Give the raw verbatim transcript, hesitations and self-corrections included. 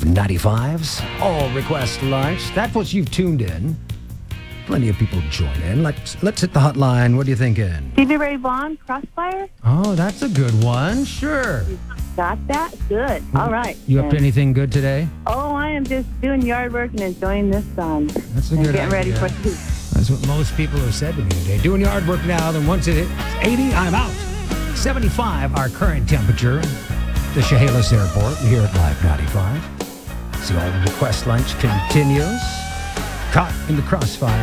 ninety-five's All Request Lunch. That's what you've tuned in. Plenty of people join in. Let's, let's hit the hotline. What are you thinking? Stevie Ray Vaughan, Crossfire? Oh, that's a good one. Sure. Got that? Good. All right. You up to anything good today? Oh, I am just doing yard work and enjoying this sun. That's a and good getting ready idea. for the heat. That's what most people have said to me today. Doing yard work now, then once it hits eighty, I'm out. seventy-five, our current temperature. The Chehalis Airport here at Live ninety-five. So All Request Lunch continues. Caught in the crossfire.